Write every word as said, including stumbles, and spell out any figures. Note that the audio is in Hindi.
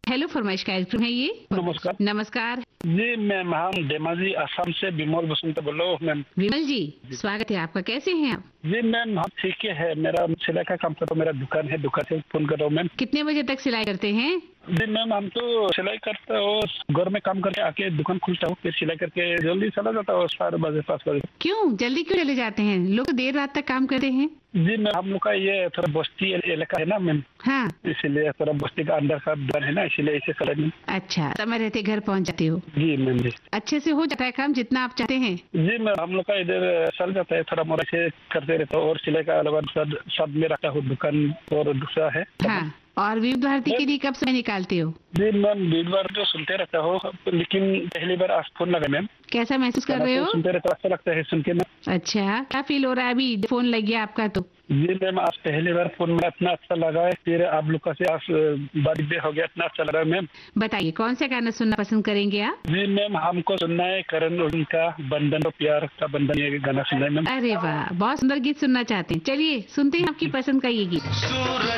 हेलो फरमाइश कार्यक्रम है ये। नमस्कार। नमस्कार जी मैम, हम धेमाजी असम से विमल बसंत बोल रहा हूँ मैम। विमल जी, स्वागत है आपका। कैसे हैं आप? जी मैम, हम ठीक है। मेरा सिलाई का काम करता हूँ, मेरा दुकान है, दुकान से फोन कर रहा हूँ मैम। कितने बजे तक सिलाई करते हैं? जी मैम, हम तो सिलाई करते हो, घर में काम करके आके दुकान खुलता हूँ, फिर सिलाई करके जल्दी चला जाता हूँ चार बजे पाँच बजे। क्यों जल्दी क्यों चले जाते हैं? लोग तो देर रात तक काम करते हैं। जी मैम, हम लोग का ये थोड़ा बस्ती इलाका है ना मैम, हाँ, इसीलिए थोड़ा बस्ती का अंदर का दुकान है ना, इसीलिए इसे चला मैम। अच्छा, समय रहते घर पहुंच जाते हो। जी मैम जी। अच्छे से हो जाता है काम जितना आप चाहते हैं? जी मैम, हम लोग का इधर चल जाता है, थोड़ा मोड़ा से करते रहता हूँ, और सिलाई का अलावा सब में रखता हूँ दुकान और दूसरा है। हाँ, और विविध भारती के लिए कब समय निकालते हो? जी मैम, वीरवार तो सुनते रहता हो, लेकिन पहली बार आज फोन लगा मैम। कैसा महसूस कर रहे हो? सुनते रहता, अच्छा लगता है सुन के मैम। अच्छा, क्या फील हो रहा है अभी फोन लग गया आपका तो? जी मैम, आज पहली बार फोन में इतना अच्छा लगा है, फिर आप लोग का से आज बर्थडे हो गया, इतना अच्छा लगा मैम। बताइए कौन सा गाना सुनना पसंद करेंगे आप? जी मैम, हमको सुनना है करण औजला का बंधन और प्यार का बंधन, ये गाना सुनना है मैम। अरे वाह, बहुत सुंदर गीत सुनना चाहते हैं। चलिए सुनते हैं आपकी पसंद का ये गीत।